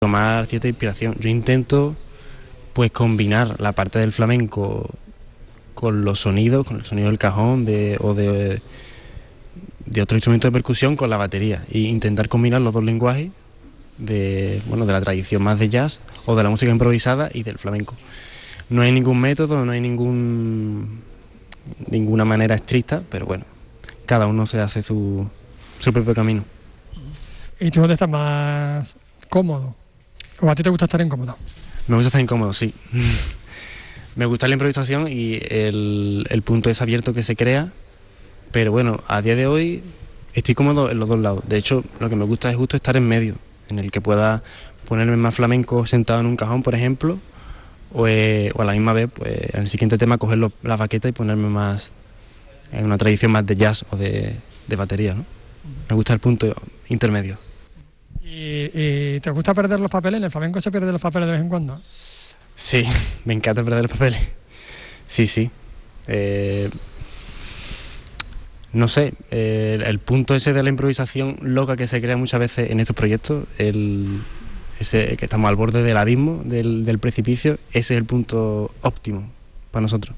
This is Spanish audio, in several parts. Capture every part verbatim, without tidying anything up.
tomar cierta inspiración. Yo intento pues combinar la parte del flamenco con los sonidos, con el sonido del cajón de, o de, de otro instrumento de percusión con la batería, e intentar combinar los dos lenguajes de, bueno, de la tradición más de jazz o de la música improvisada y del flamenco. No hay ningún método, no hay ningún ninguna manera estricta, pero bueno, cada uno se hace su, su propio camino. ¿Y tú dónde estás más cómodo? ¿O a ti te gusta estar incómodo? Me gusta estar incómodo, sí. Me gusta la improvisación y el, el punto es abierto que se crea, pero bueno, a día de hoy estoy cómodo en los dos lados. De hecho, lo que me gusta es justo estar en medio, en el que pueda ponerme más flamenco sentado en un cajón, por ejemplo, o, eh, o a la misma vez, pues en el siguiente tema coger lo, la baqueta y ponerme más en una tradición más de jazz o de, de batería, ¿no? Me gusta el punto intermedio. ¿Y, y te gusta perder los papeles? ¿En el flamenco se pierden los papeles de vez en cuando? Sí, me encanta perder los papeles. Sí, sí. Eh, no sé, eh, el punto ese de la improvisación loca que se crea muchas veces en estos proyectos, el, ese que estamos al borde del abismo, del, del precipicio, ese es el punto óptimo para nosotros.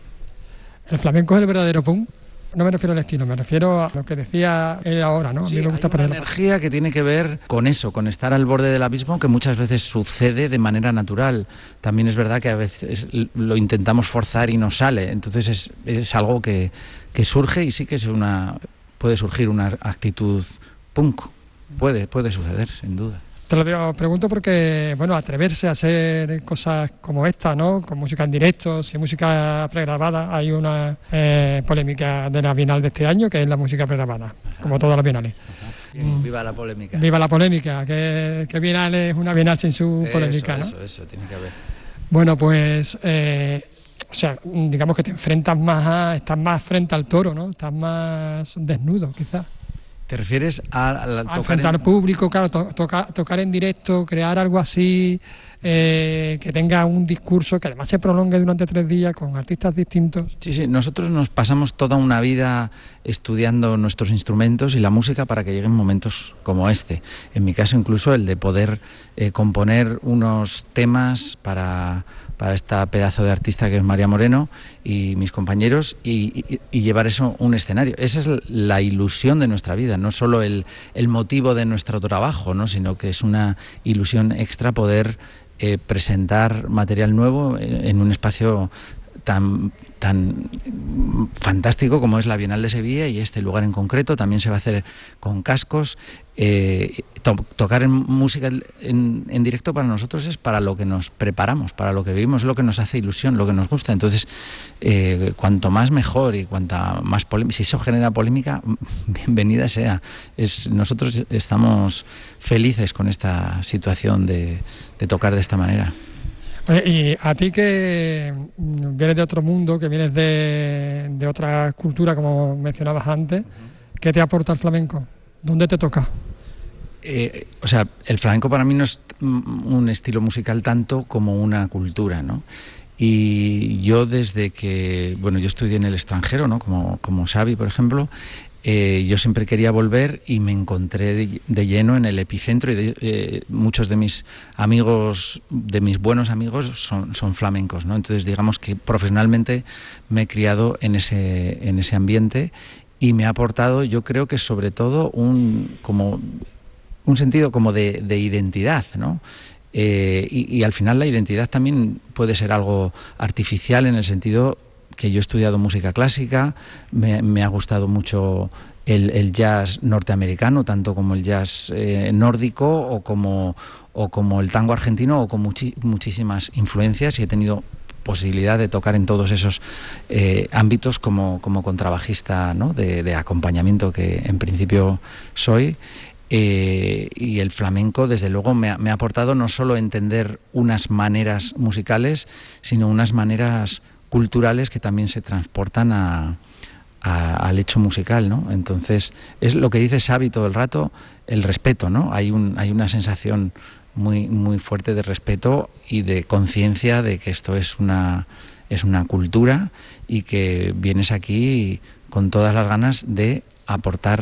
¿El flamenco es el verdadero punk? No me refiero al estilo, me refiero a lo que decía él ahora, ¿no? Sí, a mí me gusta hay una perder energía que tiene que ver con eso, con estar al borde del abismo, que muchas veces sucede de manera natural. También es verdad que a veces lo intentamos forzar y no sale, entonces es, es algo que, que surge y sí que es una, puede surgir una actitud punk, puede, puede suceder, sin duda. Te lo digo, pregunto porque, bueno, atreverse a hacer cosas como esta, ¿no? Con música en directo, sin música pregrabada, hay una eh, polémica de la Bienal de este año, que es la música pregrabada, como todas las bienales. Bien, viva la polémica. Viva la polémica, que, que Bienal es una Bienal sin su eso, polémica, ¿no? Eso, eso, tiene que haber. Bueno, pues, eh, o sea, digamos que te enfrentas más a, estás más frente al toro, ¿no? Estás más desnudo, quizás. ¿Te refieres a, a, a tocar enfrentar al público, claro, to, tocar, tocar en directo, crear algo así, eh, que tenga un discurso que además se prolongue durante tres días con artistas distintos? Sí, sí, nosotros nos pasamos toda una vida estudiando nuestros instrumentos y la música para que lleguen momentos como este. En mi caso, incluso el de poder eh, componer unos temas para... para esta pedazo de artista que es María Moreno y mis compañeros y, y, y llevar eso a un escenario. Esa es la ilusión de nuestra vida, no solo el, el motivo de nuestro trabajo, ¿no? Sino que es una ilusión extra poder eh, presentar material nuevo en un espacio tan, tan fantástico como es la Bienal de Sevilla, y este lugar en concreto también se va a hacer con cascos. Eh, to tocar en música en, en directo para nosotros es para lo que nos preparamos, para lo que vivimos, lo que nos hace ilusión, lo que nos gusta. Entonces, eh, cuanto más mejor y cuanta más polémica, si eso genera polémica, bienvenida sea. Es, nosotros estamos felices con esta situación de, de tocar de esta manera. Y a ti que vienes de otro mundo, que vienes de, de otra cultura, como mencionabas antes, ¿qué te aporta el flamenco? ¿Dónde te toca? Eh, o sea, el flamenco para mí no es un estilo musical tanto como una cultura, ¿no? Y yo desde que, bueno, yo estudié en el extranjero, ¿no? Como, como Xavi, por ejemplo, eh, yo siempre quería volver y me encontré de, de lleno en el epicentro, y de, eh, muchos de mis amigos, de mis buenos amigos son, son flamencos, ¿no? Entonces digamos que profesionalmente me he criado en ese, en ese ambiente, y me ha aportado, yo creo que sobre todo un, como, un sentido como de, de identidad, ¿no? Eh, y, y al final la identidad también puede ser algo artificial, en el sentido que yo he estudiado música clásica, me, me ha gustado mucho el, el jazz norteamericano, tanto como el jazz eh, nórdico o como, o como el tango argentino, o con muchi, muchísimas influencias, y he tenido posibilidad de tocar en todos esos eh, ámbitos como, como contrabajista, ¿no? de, de acompañamiento, que en principio soy. Eh, y el flamenco, desde luego, me ha, me ha aportado no solo entender unas maneras musicales, sino unas maneras culturales que también se transportan a, a, al hecho musical, ¿no? Entonces, es lo que dice Xavi todo el rato, el respeto, ¿no? Hay, un, hay una sensación muy, muy fuerte de respeto y de conciencia de que esto es una, es una cultura, y que vienes aquí con todas las ganas de aportar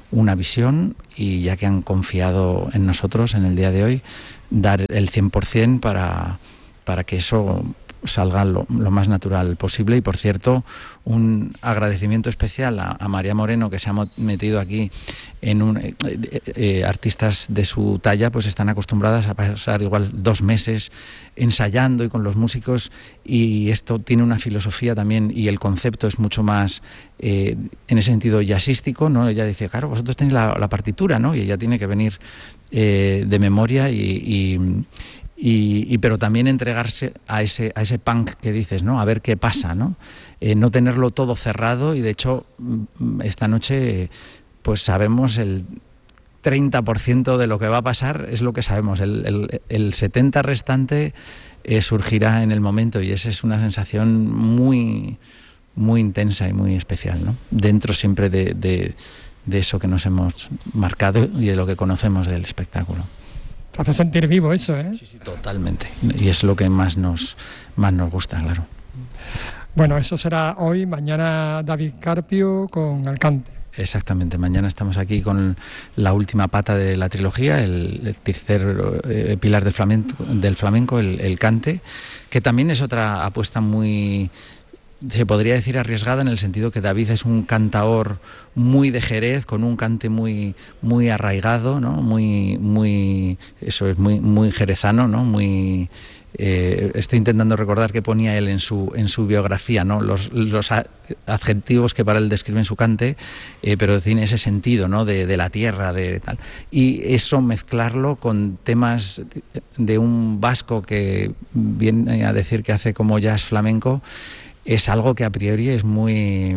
una visión y ya que han confiado en nosotros en el día de hoy, dar el cien por ciento para, para que eso salga lo, lo más natural posible. Y por cierto, un agradecimiento especial a, a María Moreno, que se ha metido aquí en un eh, eh, artistas de su talla pues están acostumbradas a pasar igual dos meses ensayando y con los músicos, y esto tiene una filosofía también y el concepto es mucho más eh, en ese sentido jazzístico, ¿no? Ella dice, claro, vosotros tenéis la, la partitura, ¿no? Y ella tiene que venir eh, de memoria y, y Y, y pero también entregarse a ese a ese punk que dices, ¿no? A ver qué pasa, ¿no? Eh, no tenerlo todo cerrado, y de hecho esta noche pues sabemos el treinta por ciento de lo que va a pasar, es lo que sabemos. El, el, el setenta por ciento restante eh, surgirá en el momento, y esa es una sensación muy muy intensa y muy especial, ¿no? Dentro siempre de, de, de eso que nos hemos marcado y de lo que conocemos del espectáculo. Te hace sentir vivo eso, ¿eh? Sí, sí, totalmente. Y es lo que más nos, más nos gusta, claro. Bueno, eso será hoy, mañana David Carpio con el cante. Exactamente, mañana estamos aquí con la última pata de la trilogía, el, el tercer eh, pilar del flamenco, del flamenco el, el cante, que también es otra apuesta muy... se podría decir arriesgada, en el sentido que David es un cantaor muy de Jerez, con un cante muy muy arraigado, ¿no? Muy muy eso es muy muy jerezano, ¿no? Muy eh, estoy intentando recordar qué ponía él en su en su biografía, ¿no? Los, los adjetivos que para él describen su cante, eh, pero tiene ese sentido, ¿no? De, de la tierra, de tal. Y eso mezclarlo con temas de un vasco que viene a decir que hace como jazz flamenco, es algo que a priori es muy,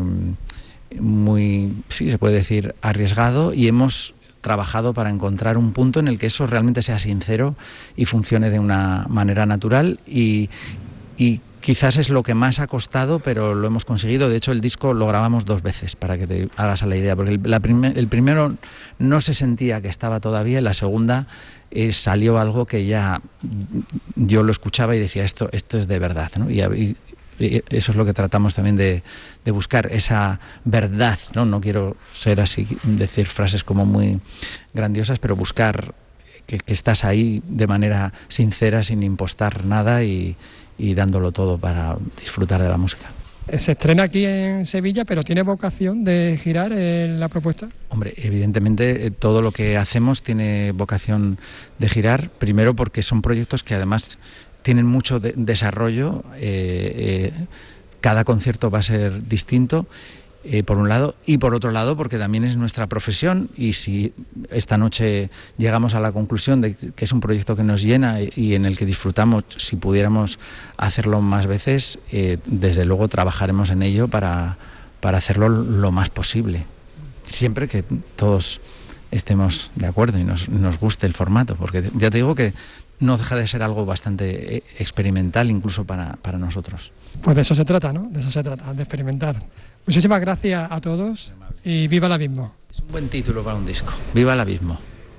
muy, sí, se puede decir, arriesgado, y hemos trabajado para encontrar un punto en el que eso realmente sea sincero y funcione de una manera natural, y, y quizás es lo que más ha costado, pero lo hemos conseguido. De hecho, el disco lo grabamos dos veces, para que te hagas a la idea, porque el, la primer, el primero no se sentía que estaba todavía, y la segunda eh, salió algo que ya yo lo escuchaba y decía, esto, esto es de verdad, ¿no? Y, y, eso es lo que tratamos también de, de buscar, esa verdad, ¿no? No quiero ser así, decir frases como muy grandiosas, pero buscar que, que estás ahí de manera sincera, sin impostar nada, y, y dándolo todo para disfrutar de la música. Se estrena aquí en Sevilla, pero ¿tiene vocación de girar en la propuesta? Hombre, evidentemente todo lo que hacemos tiene vocación de girar, primero porque son proyectos que además tienen mucho de desarrollo, eh, eh, cada concierto va a ser distinto, eh, por un lado, y por otro lado porque también es nuestra profesión, y si esta noche llegamos a la conclusión de que es un proyecto que nos llena y en el que disfrutamos, si pudiéramos hacerlo más veces, eh, desde luego trabajaremos en ello para, para hacerlo lo más posible, siempre que todos estemos de acuerdo y nos, nos guste el formato, porque ya te digo que no deja de ser algo bastante experimental incluso para, para nosotros. Pues de eso se trata, ¿no? De eso se trata, de experimentar. Muchísimas gracias a todos y viva el abismo. Es un buen título para un disco, viva el abismo.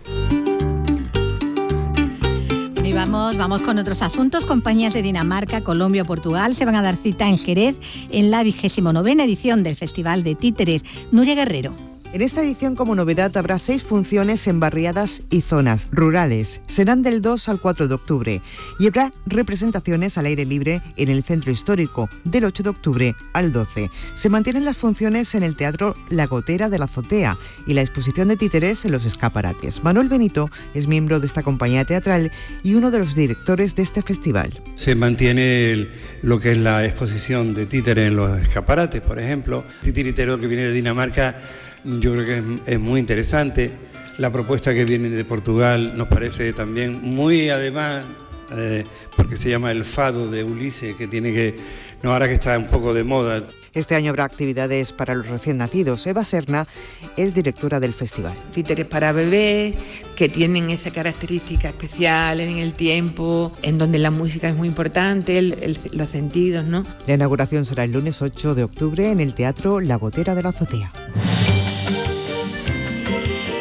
Y vamos, vamos con otros asuntos. Compañías de Dinamarca, Colombia o Portugal se van a dar cita en Jerez en la vigésima novena edición del Festival de Títeres. Nuria Guerrero. En esta edición, como novedad, habrá seis funciones en barriadas y zonas rurales. Serán del dos al cuatro de octubre y habrá representaciones al aire libre en el centro histórico del ocho de octubre al doce. Se mantienen las funciones en el Teatro La Gotera de la Azotea y la exposición de títeres en los escaparates. Manuel Benito es miembro de esta compañía teatral y uno de los directores de este festival. Se mantiene el, lo que es la exposición de títeres en los escaparates, por ejemplo. Titiritero que viene de Dinamarca, yo creo que es, es muy interesante. La propuesta que viene de Portugal nos parece también muy, además, eh, porque se llama el Fado de Ulises, que tiene que, no, ahora que está un poco de moda. Este año habrá actividades para los recién nacidos. Eva Serna es directora del festival. Títeres para bebés, que tienen esa característica especial en el tiempo, en donde la música es muy importante, el, el, los sentidos, ¿no? La inauguración será el lunes ocho de octubre en el Teatro La Gotera de la Azotea.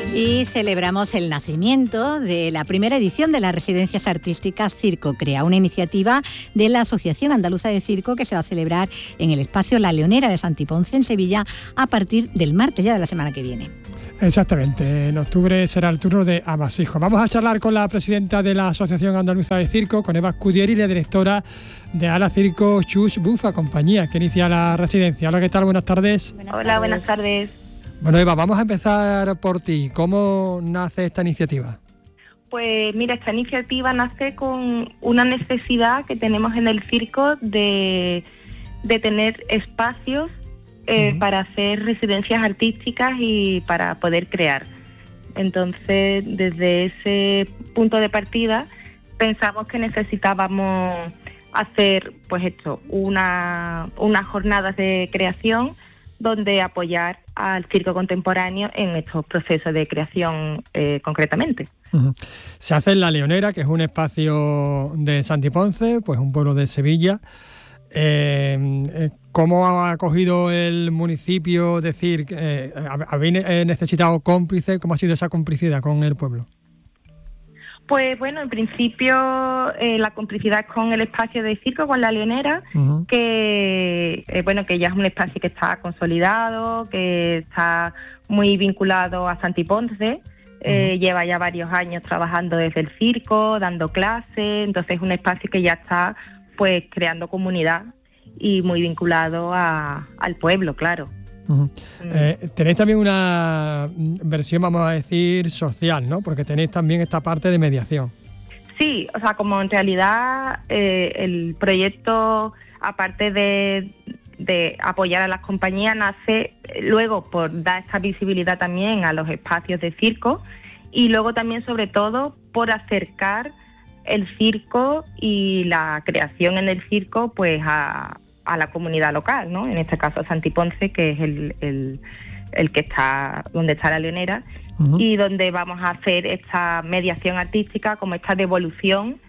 Y celebramos el nacimiento de la primera edición de las residencias artísticas Circo Crea, una iniciativa de la Asociación Andaluza de Circo que se va a celebrar en el espacio La Leonera de Santiponce, en Sevilla, a partir del martes ya de la semana que viene. Exactamente, en octubre será el turno de Amasijo. Vamos a charlar con la presidenta de la Asociación Andaluza de Circo, con Eva Scudieri, la directora de Ala Circo Chus Bufa, compañía que inicia la residencia. Hola, ¿qué tal? Buenas tardes. Buenas Hola, tardes. buenas tardes. Bueno, Eva, vamos a empezar por ti. ¿Cómo nace esta iniciativa? Pues mira, esta iniciativa nace con una necesidad que tenemos en el circo de, de tener espacios eh, uh-huh. para hacer residencias artísticas y para poder crear. Entonces, desde ese punto de partida, pensamos que necesitábamos hacer, pues esto, una, unas jornadas de creación donde apoyar al circo contemporáneo en estos procesos de creación eh, concretamente. Uh-huh. Se hace en La Leonera, que es un espacio de Santiponce, pues un pueblo de Sevilla. Eh, ¿Cómo ha acogido el municipio? Decir, eh, ¿habéis necesitado cómplices? ¿Cómo ha sido esa complicidad con el pueblo? Pues bueno, en principio eh, la complicidad con el espacio de circo, con La Leonera, uh-huh. que eh, bueno que ya es un espacio que está consolidado, que está muy vinculado a Santiponce, eh, uh-huh. lleva ya varios años trabajando desde el circo, dando clases, entonces es un espacio que ya está pues creando comunidad y muy vinculado a, al pueblo, claro. Uh-huh. Mm. Eh, tenéis también una versión, vamos a decir, social, ¿no? Porque tenéis también esta parte de mediación. Sí, o sea, como en realidad eh, el proyecto, aparte de, de apoyar a las compañías, nace luego por dar esta visibilidad también a los espacios de circo y luego también, sobre todo, por acercar el circo y la creación en el circo pues a... a la comunidad local, ¿no? En este caso Santiponce, que es el, el, el que está donde está La Leonera, uh-huh. y donde vamos a hacer esta mediación artística, como esta devolución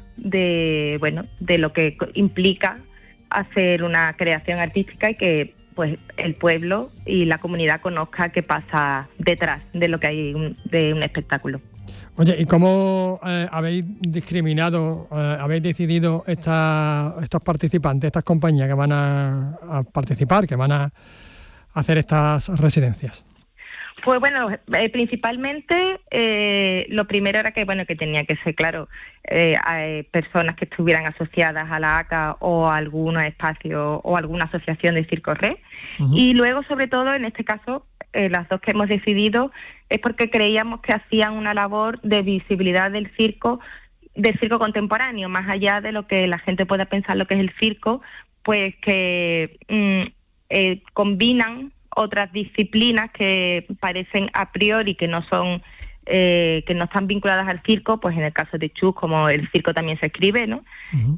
de bueno de lo que implica hacer una creación artística y que pues el pueblo y la comunidad conozca qué pasa detrás de lo que hay un, de un espectáculo. Oye, ¿y cómo eh, habéis discriminado, eh, habéis decidido esta, estos participantes, estas compañías que van a, a participar, que van a hacer estas residencias? Pues bueno, eh, principalmente eh, lo primero era que bueno que tenía que ser, claro, eh, hay personas que estuvieran asociadas a la A C A o a algún espacio o alguna asociación de Circo Re. Uh-huh. Y luego, sobre todo, en este caso, eh, las dos que hemos decidido es porque creíamos que hacían una labor de visibilidad del circo, del circo contemporáneo, más allá de lo que la gente pueda pensar lo que es el circo, pues que mm, eh, combinan otras disciplinas que parecen a priori que no son eh, que no están vinculadas al circo, pues en el caso de Chus, como el circo también se escribe, ¿no? Uh-huh.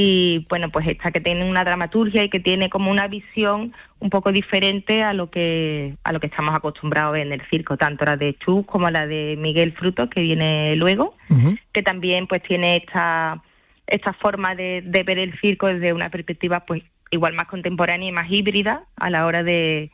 Y bueno, pues esta que tiene una dramaturgia y que tiene como una visión un poco diferente a lo que a lo que estamos acostumbrados en el circo, tanto la de Chus como la de Miguel Frutos, que viene luego, uh-huh. que también pues tiene esta esta forma de, de ver el circo desde una perspectiva pues igual más contemporánea y más híbrida a la hora de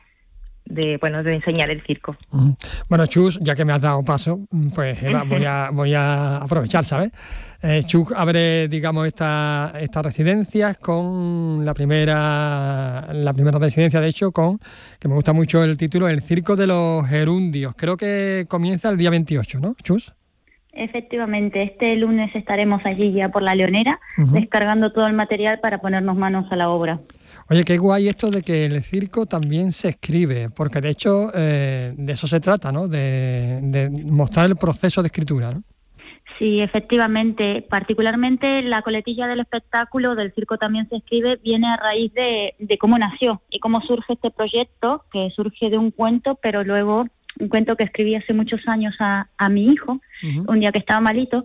de bueno de enseñar el circo. Uh-huh. Bueno, Chus, ya que me has dado paso, pues Eva, voy a voy a aprovechar, ¿sabes? Eh, Chus abre, digamos, esta estas residencias con la primera la primera residencia, de hecho, con, que me gusta mucho el título, El Circo de los Gerundios. Creo que comienza el día veintiocho, ¿no, Chus? Efectivamente, este lunes estaremos allí ya por La Leonera, uh-huh. descargando todo el material para ponernos manos a la obra. Oye, qué guay esto de que el circo también se escribe, porque de hecho eh, de eso se trata, ¿no? De, de mostrar el proceso de escritura, ¿no? Sí, efectivamente. Particularmente la coletilla del espectáculo del circo también se escribe viene a raíz de, de cómo nació y cómo surge este proyecto, que surge de un cuento, pero luego un cuento que escribí hace muchos años a, a mi hijo, uh-huh. un día que estaba malito,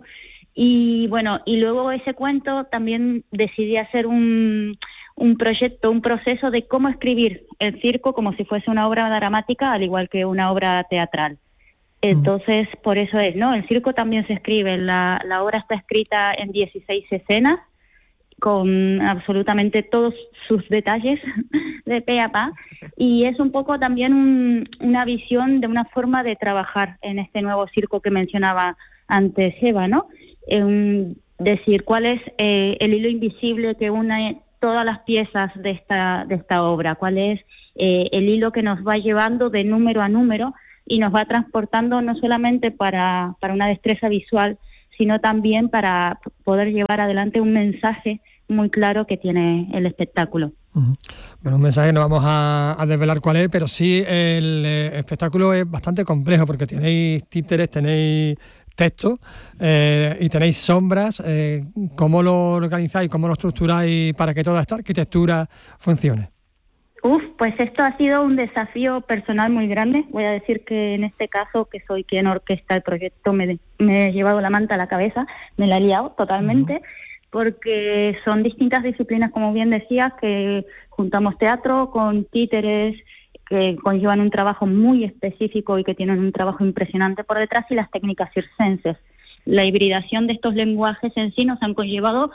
y bueno, y luego ese cuento también decidí hacer un... un proyecto, un proceso de cómo escribir el circo como si fuese una obra dramática, al igual que una obra teatral. Entonces, mm. por eso es, ¿no? El circo también se escribe, la, la obra está escrita en dieciséis escenas con absolutamente todos sus detalles de pe a pa, y es un poco también un, una visión de una forma de trabajar en este nuevo circo que mencionaba antes Eva, ¿no? Eh, decir cuál es eh, el hilo invisible que une todas las piezas de esta, de esta obra, cuál es eh, el hilo que nos va llevando de número a número y nos va transportando no solamente para, para una destreza visual, sino también para poder llevar adelante un mensaje muy claro que tiene el espectáculo. Uh-huh. Bueno, un mensaje no vamos a, a desvelar cuál es, pero sí el eh, espectáculo es bastante complejo porque tenéis títeres, tenéis texto eh, y tenéis sombras. Eh, ¿Cómo lo organizáis, cómo lo estructuráis para que toda esta arquitectura funcione? Uf, pues esto ha sido un desafío personal muy grande. Voy a decir que en este caso, que soy quien orquesta el proyecto, me, me he llevado la manta a la cabeza, me la he liado totalmente, uh-huh. porque son distintas disciplinas, como bien decías, que juntamos teatro con títeres, que conllevan un trabajo muy específico y que tienen un trabajo impresionante por detrás, y las técnicas circenses. La hibridación de estos lenguajes en sí nos han conllevado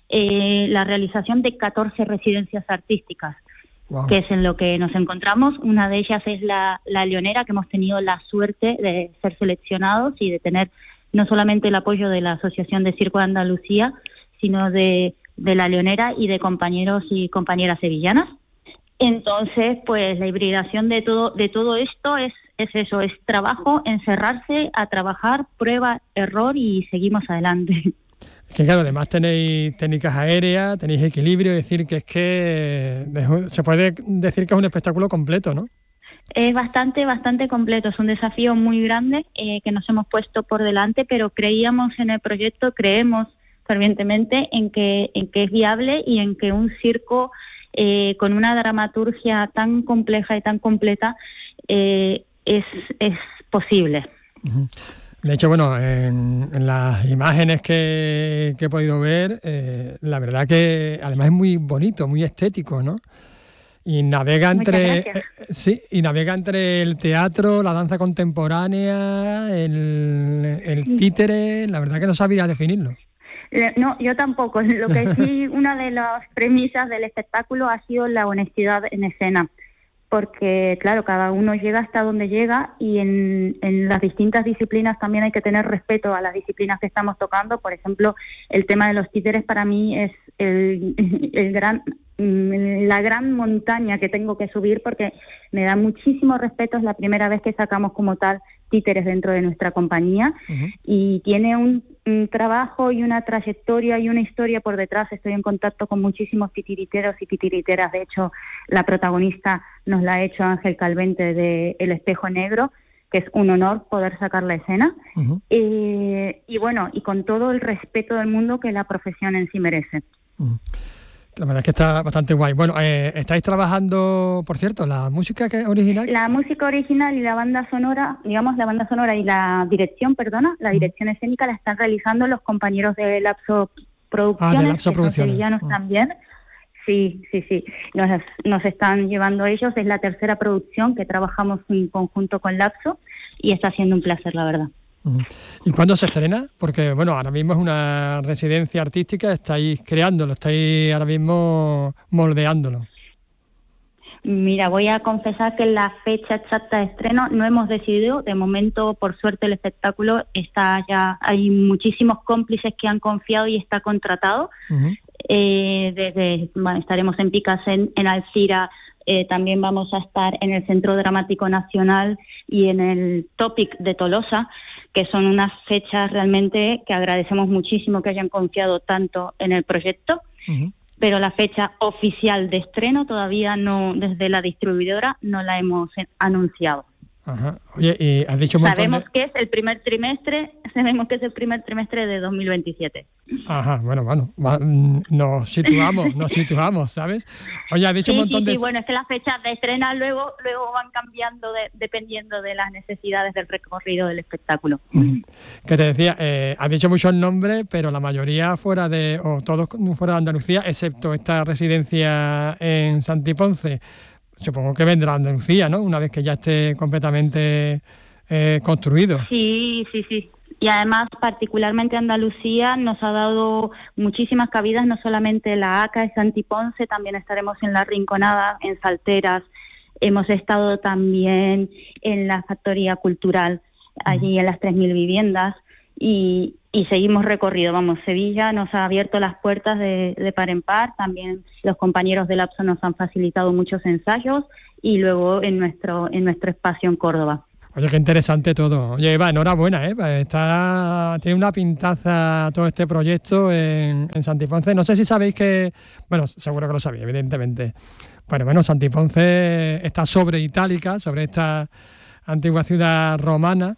eh, la realización de catorce residencias artísticas. Wow. Que es en lo que nos encontramos. Una de ellas es la, la Leonera, que hemos tenido la suerte de ser seleccionados y de tener no solamente el apoyo de la Asociación de Circo de Andalucía, sino de, de la Leonera y de compañeros y compañeras sevillanas. Entonces, pues la hibridación de todo, de todo esto es, es eso, es trabajo, encerrarse a trabajar, prueba, error y seguimos adelante. Es que claro, además tenéis técnicas aéreas, tenéis equilibrio, es decir, que es que se puede decir que es un espectáculo completo, ¿no? Es bastante, bastante completo, es un desafío muy grande eh, que nos hemos puesto por delante, pero creíamos en el proyecto, creemos fervientemente en que, en que es viable y en que un circo eh, con una dramaturgia tan compleja y tan completa eh, es, es posible. Uh-huh. De hecho, bueno, en, en las imágenes que, que he podido ver, eh, la verdad que además es muy bonito, muy estético, ¿no? Y navega entre eh, sí, y navega entre el teatro, la danza contemporánea, el, el títere. La verdad que no sabría definirlo. No, yo tampoco. Lo que sí, una de las premisas del espectáculo ha sido la honestidad en escena. Porque, claro, cada uno llega hasta donde llega y en, en las distintas disciplinas también hay que tener respeto a las disciplinas que estamos tocando. Por ejemplo, el tema de los títeres para mí es el, el gran, la gran montaña que tengo que subir porque me da muchísimo respeto. Es la primera vez que sacamos como tal títeres dentro de nuestra compañía uh-huh. y tiene un, un trabajo y una trayectoria y una historia por detrás. Estoy en contacto con muchísimos titiriteros y titiriteras. De hecho, la protagonista nos la ha hecho Ángel Calvente de El Espejo Negro, que es un honor poder sacar la escena. Uh-huh. eh, y bueno, y con todo el respeto del mundo que la profesión en sí merece. Uh-huh. La verdad es que está bastante guay. Bueno, eh, estáis trabajando, por cierto, la música que original. La música original y la banda sonora, digamos la banda sonora y la dirección, perdona, la dirección uh-huh. escénica la están realizando los compañeros de Lapso Producciones, ah, de Lapso que Producciones. Son sevillanos uh-huh. también. Sí, sí, sí. Nos, nos están llevando ellos. Es la tercera producción que trabajamos en conjunto con Lapso y está siendo un placer, la verdad. ¿Y cuándo se estrena? Porque, bueno, ahora mismo es una residencia artística, estáis creándolo, estáis ahora mismo moldeándolo. Mira, voy a confesar que la fecha exacta de estreno no hemos decidido. De momento, por suerte, el espectáculo está ya... Hay muchísimos cómplices que han confiado y está contratado. Uh-huh. Eh, desde, bueno, estaremos en Picasen, en Alcira, eh, también vamos a estar en el Centro Dramático Nacional y en el Topic de Tolosa, que son unas fechas realmente que agradecemos muchísimo que hayan confiado tanto en el proyecto, uh-huh. pero la fecha oficial de estreno todavía no, desde la distribuidora, no la hemos anunciado. Ajá. Oye, y has dicho un montón Sabemos de... que es el primer trimestre, sabemos que es el primer trimestre de dos mil veintisiete. Ajá, bueno, bueno, nos situamos, nos situamos, ¿sabes? Oye, has dicho sí, un montón sí, de... Sí, bueno, es que las fechas de estreno luego, luego van cambiando de, dependiendo de las necesidades del recorrido del espectáculo. Mm. Que te decía, eh, has dicho muchos nombres, pero la mayoría fuera de, o todos fuera de Andalucía, excepto esta residencia en Santiponce. Supongo que vendrá a Andalucía, ¿no? Una vez que ya esté completamente eh, construido. Sí, sí, sí. Y además, particularmente Andalucía nos ha dado muchísimas cabidas, no solamente la A C A de Santiponce, también estaremos en La Rinconada, en Salteras, hemos estado también en la Factoría Cultural, allí en las tres mil viviendas, y, y seguimos recorrido. Vamos, Sevilla nos ha abierto las puertas de, de par en par, también los compañeros del Lapso nos han facilitado muchos ensayos, y luego en nuestro, en nuestro espacio en Córdoba. Oye, qué interesante todo. Oye, Eva, enhorabuena, ¿eh? Está, tiene una pintaza todo este proyecto en, en Santiponce. No sé si sabéis que, bueno, seguro que lo sabéis, evidentemente. Bueno, bueno, Santiponce está sobre Itálica, sobre esta antigua ciudad romana.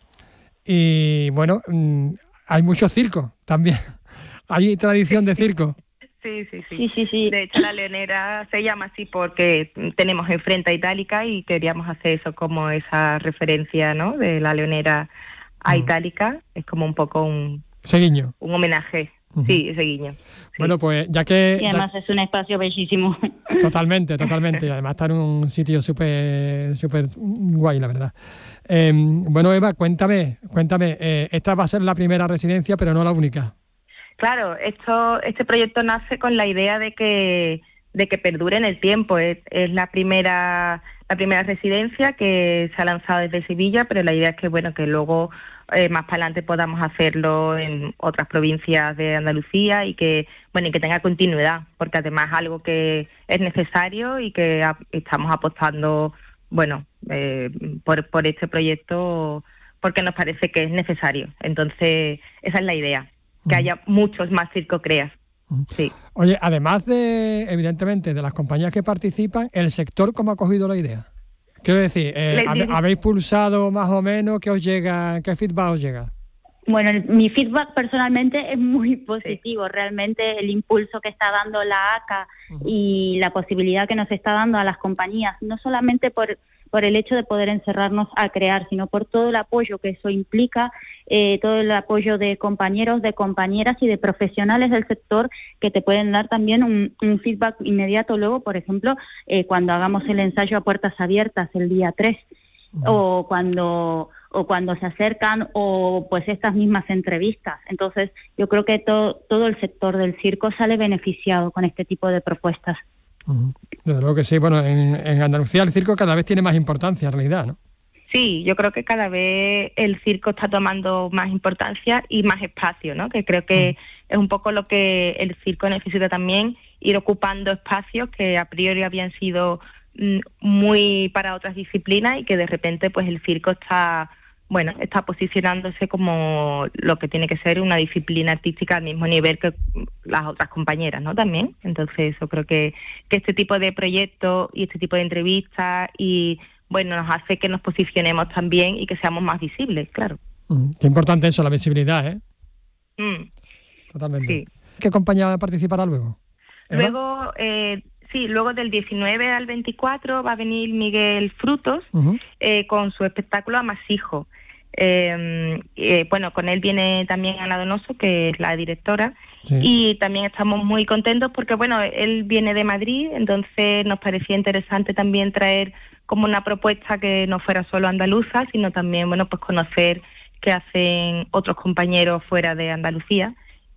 Y bueno, hay mucho circo también. Hay tradición de circo. Sí, sí, sí, sí, sí, sí. De hecho, la Leonera se llama así porque tenemos enfrente a Itálica y queríamos hacer eso como esa referencia, ¿no? De la Leonera a uh-huh. Itálica. Es como un poco un... Ese guiño. Un homenaje. Uh-huh. Sí, ese guiño. Sí. Bueno, pues ya que... Y además ya... es un espacio bellísimo. Totalmente, totalmente. Y además está en un sitio súper súper guay, la verdad. Eh, bueno, Eva, cuéntame, cuéntame. Eh, esta va a ser la primera residencia, pero no la única. Claro, esto, este proyecto nace con la idea de que de que perdure en el tiempo. Es, es la primera la primera residencia que se ha lanzado desde Sevilla, pero la idea es que bueno que luego eh, más para adelante podamos hacerlo en otras provincias de Andalucía y que bueno y que tenga continuidad, porque además es algo que es necesario y que a, estamos apostando bueno eh, por por este proyecto porque nos parece que es necesario. Entonces esa es la idea. Que haya muchos más circocreas. Sí. Oye, además de, evidentemente, de las compañías que participan, ¿el sector cómo ha cogido la idea? Quiero decir, eh, ¿habe, ¿habéis pulsado más o menos? ¿Qué os llega? ¿Qué feedback os llega? Bueno, el, mi feedback personalmente es muy positivo. Sí. Realmente el impulso que está dando la A C A uh-huh. y la posibilidad que nos está dando a las compañías, no solamente por... por el hecho de poder encerrarnos a crear, sino por todo el apoyo que eso implica, eh, todo el apoyo de compañeros, de compañeras y de profesionales del sector que te pueden dar también un, un feedback inmediato luego, por ejemplo, eh, cuando hagamos el ensayo a puertas abiertas el día tres, uh-huh. o cuando o cuando se acercan, o pues estas mismas entrevistas. Entonces, yo creo que to, todo el sector del circo sale beneficiado con este tipo de propuestas. Uh-huh. Desde luego que sí. Bueno, en, en Andalucía el circo cada vez tiene más importancia en realidad, ¿no? Sí, yo creo que cada vez el circo está tomando más importancia y más espacio, ¿no? Que creo que uh-huh. es un poco lo que el circo necesita también, ir ocupando espacios que a priori habían sido mm, muy para otras disciplinas y que de repente pues el circo está... bueno, está posicionándose como lo que tiene que ser una disciplina artística al mismo nivel que las otras compañeras, ¿no? También. Entonces, yo creo que, que este tipo de proyectos y este tipo de entrevistas y, bueno, nos hace que nos posicionemos también y que seamos más visibles, claro. Mm, qué importante eso, la visibilidad, ¿eh? Mm. Totalmente. Sí. ¿Qué compañía participará luego? ¿Eva? Luego... Eh, Sí, luego del diecinueve al veinticuatro va a venir Miguel Frutos uh-huh. eh, con su espectáculo Amasijo. Eh, eh, bueno, con él viene también Ana Donoso, que es la directora, sí. Y también estamos muy contentos porque, bueno, él viene de Madrid, entonces nos parecía interesante también traer como una propuesta que no fuera solo andaluza, sino también, bueno, pues conocer qué hacen otros compañeros fuera de Andalucía.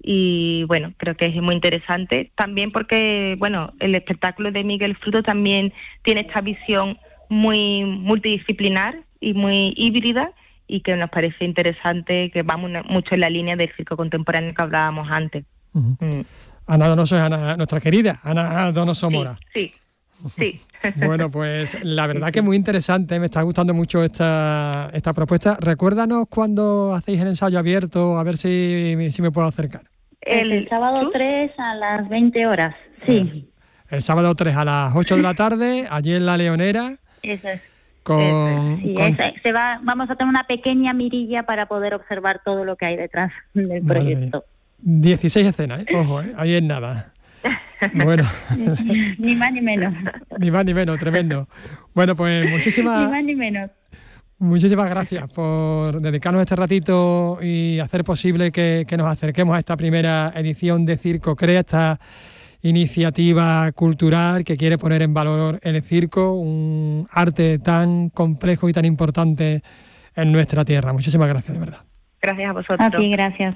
Y bueno, creo que es muy interesante también porque, bueno, el espectáculo de Miguel Fruto también tiene esta visión muy multidisciplinar y muy híbrida y que nos parece interesante, que va mucho en la línea del circo contemporáneo que hablábamos antes. Uh-huh. Mm. Ana Donoso es Ana, nuestra querida Ana Donoso Mora. Sí, sí. sí. Bueno, pues la verdad que es muy interesante, me está gustando mucho esta, esta propuesta. Recuérdanos cuando hacéis el ensayo abierto, a ver si, si me puedo acercar. El, el sábado tres a las veinte horas, sí. El sábado tres a las ocho de la tarde, allí en La Leonera. Eso es. Con, Eso es. Sí, con... esa, se va, vamos a tener una pequeña mirilla para poder observar todo lo que hay detrás del proyecto. dieciséis escenas, ¿eh? Ojo, ¿eh? Ahí es nada. Bueno. Ni más ni menos. Ni más ni menos, tremendo. Bueno, pues muchísimas... Ni más ni menos. Muchísimas gracias por dedicarnos este ratito y hacer posible que, que nos acerquemos a esta primera edición de Circo Crea, esta iniciativa cultural que quiere poner en valor el circo, un arte tan complejo y tan importante en nuestra tierra. Muchísimas gracias, de verdad. Gracias a vosotros. A ti, gracias.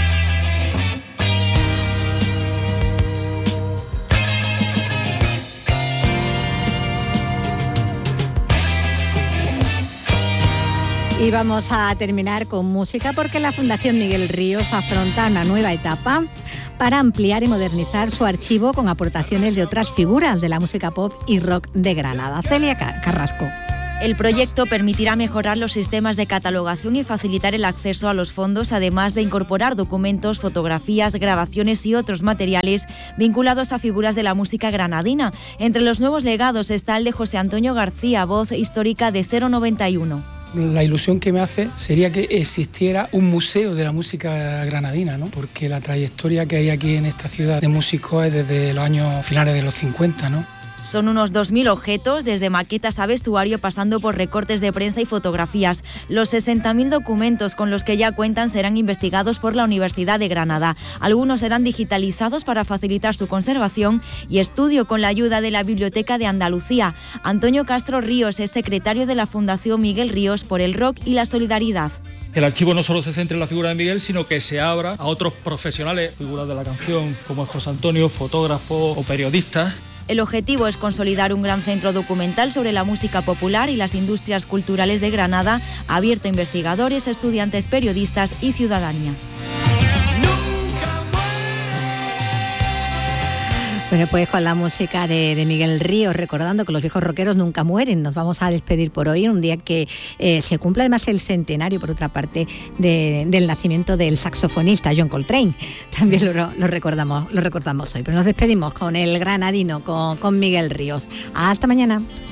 Y vamos a terminar con música porque la Fundación Miguel Ríos afronta una nueva etapa para ampliar y modernizar su archivo con aportaciones de otras figuras de la música pop y rock de Granada. Celia Carrasco. El proyecto permitirá mejorar los sistemas de catalogación y facilitar el acceso a los fondos, además de incorporar documentos, fotografías, grabaciones y otros materiales vinculados a figuras de la música granadina. Entre los nuevos legados está el de José Antonio García, voz histórica de cero noventa y uno. La ilusión que me hace sería que existiera un museo de la música granadina, ¿no? Porque la trayectoria que hay aquí en esta ciudad de músicos es desde los años finales de los cincuenta, ¿no? Son unos dos mil objetos, desde maquetas a vestuario, pasando por recortes de prensa y fotografías. Los sesenta mil documentos con los que ya cuentan serán investigados por la Universidad de Granada. Algunos serán digitalizados para facilitar su conservación y estudio con la ayuda de la Biblioteca de Andalucía. Antonio Castro Ríos es secretario de la Fundación Miguel Ríos por el rock y la solidaridad. El archivo no solo se centra en la figura de Miguel, sino que se abra a otros profesionales, figuras de la canción, como es José Antonio, fotógrafos o periodistas. El objetivo es consolidar un gran centro documental sobre la música popular y las industrias culturales de Granada, abierto a investigadores, estudiantes, periodistas y ciudadanía. Bueno, pues con la música de, de Miguel Ríos, recordando que los viejos rockeros nunca mueren, nos vamos a despedir por hoy, en un día que eh, se cumple además el centenario, por otra parte, de, del nacimiento del saxofonista John Coltrane. También lo, lo, recordamos, lo recordamos hoy. Pero nos despedimos con el granadino, con, con Miguel Ríos. Hasta mañana.